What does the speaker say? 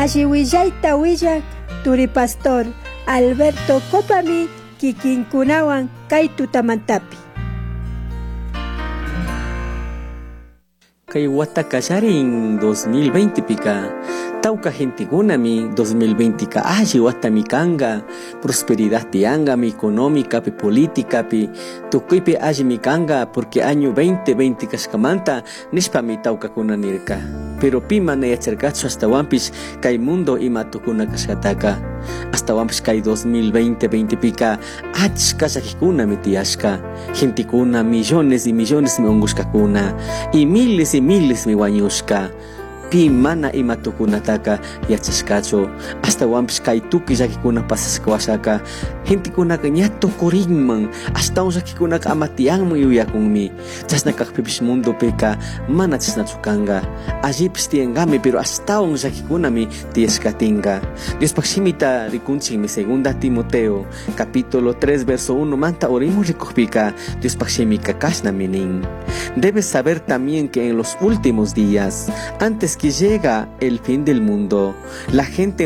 Alliwillaita willak Turi Pastor Alberto Copami kikinkunawan kay tutamantapi. Kay wata kasarin 2020 pika tauka gentiguna mi 2020 ka wata mi kanga prosperidad tianga mi económica pi política pi tukuipi mi kanga porque año 2020 kaskamanta nispa mi tauka kuna nirka pero pima na yacharkacho hasta wampis kay mundo ima tukuna kaskataka hasta wampis kay 2020 pika kasakikuna mi tiashka gentikuna millones y millones mi onguskakuna y miles mi wañushka mana imatukunataka yachashkacho hasta wampis kay tuki llakikuna pasaskawashaka gentekunaka ñato kurinman hasta llakikunaka amatianman yuyakunmi chasnakakpipis mundo peka mana chasnachu kanga allipis tiangami pero hasta llakikunami tiyaskatinga Diospak shimita rikunchikmi segunda Timoteo capítulo 3 verso 1 manta orimos rikukpika Diospak shimika kashnami nin debes saber también que en los últimos días antes que llega el fin del mundo, la gente